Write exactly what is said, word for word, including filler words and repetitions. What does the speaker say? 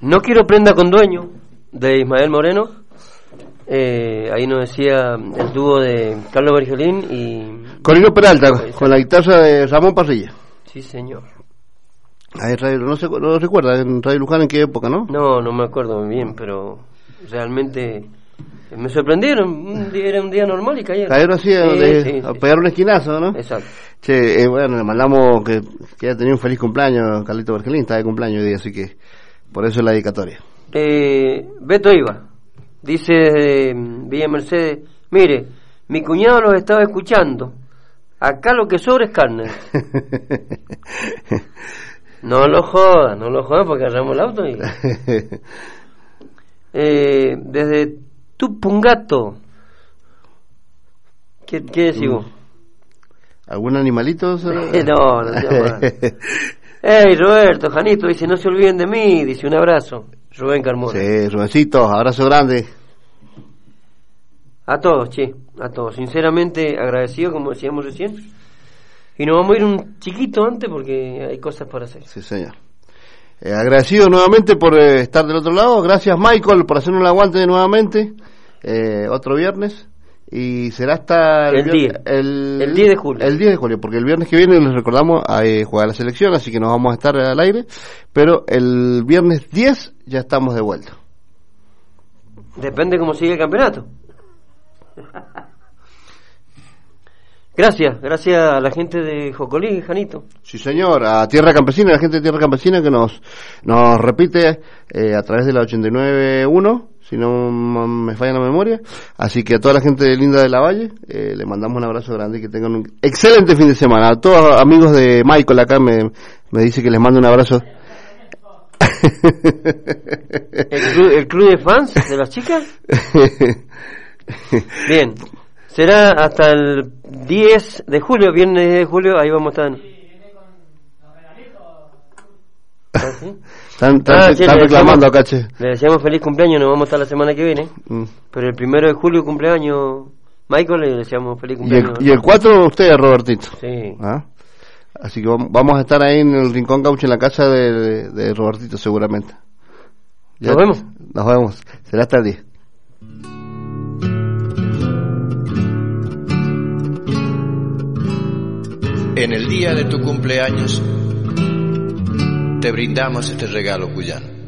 No quiero prenda con dueño, de Ismael Moreno. Eh, ahí nos decía el dúo de Carlos Bergiolín y... Corino Peralta, con la guitarra de Ramón Parrilla. Sí, señor. Ahí radio, no, se, no recuerda en Radio Luján en qué época, ¿no? No, no me acuerdo muy bien, pero realmente me sorprendieron. Un día, era un día normal y cayeron. Cayeron así, sí, de, sí, a sí, pegar sí. un esquinazo, ¿no? Exacto. Che, eh, bueno, le mandamos que, que haya tenido un feliz cumpleaños, Carlito Bergelín, está de cumpleaños hoy día, así que por eso es la dedicatoria. Eh, Beto Iba, dice desde Villa Mercedes, mire, mi cuñado los estaba escuchando. Acá lo que sobra es carne. No lo jodas, no lo jodas porque agarramos el auto y... eh, desde Tupungato, ¿qué, qué decís vos? ¿Algún animalito? no, no se llama. Ey, Roberto, Janito, dice, no se olviden de mí, dice, un abrazo. Rubén Carmona. Sí, Rubencito, abrazo grande. A todos, che, a todos. Sinceramente agradecido, como decíamos recién. Y nos vamos a ir un chiquito antes porque hay cosas para hacer. Sí, señor. Eh, agradecido nuevamente por eh, estar del otro lado. Gracias, Michael, por hacernos el aguante nuevamente. Eh, otro viernes. Y será hasta el, el día el, el diez de julio. El diez de julio, porque el viernes que viene les recordamos a eh, jugar la selección, así que nos vamos a estar al aire. Pero el viernes diez ya estamos de vuelta. Depende cómo sigue el campeonato. Gracias, gracias a la gente de Jocolí, Janito. Sí, señor, a Tierra Campesina, a la gente de Tierra Campesina que nos nos repite eh, a través de la ochenta y nueve punto uno, si no me falla la memoria. Así que a toda la gente de Linda de la Valle eh, le mandamos un abrazo grande y que tengan un excelente fin de semana. A todos los amigos de Michael acá me, me dice que les mando un abrazo. ¿El club, el club de fans de las chicas? Bien. Será hasta el diez de julio, viernes diez de julio, ahí vamos a estar. ¿Ah, sí? Están, están, ah, sí, están le reclamando deseamos, acá, che. Le deseamos feliz cumpleaños, nos vamos a estar la semana que viene. Mm. Pero el primero de julio cumpleaños, Michael, le deseamos feliz Y cumpleaños. el, y el cuatro ustedes, Robertito. Sí. ¿Ah? Así que vamos a estar ahí en el Rincón Gaucho, en la casa de, de, de Robertito, seguramente. Ya, ¿Nos vemos? Nos vemos. Será hasta el diez. En el día de tu cumpleaños te brindamos este regalo cuyano.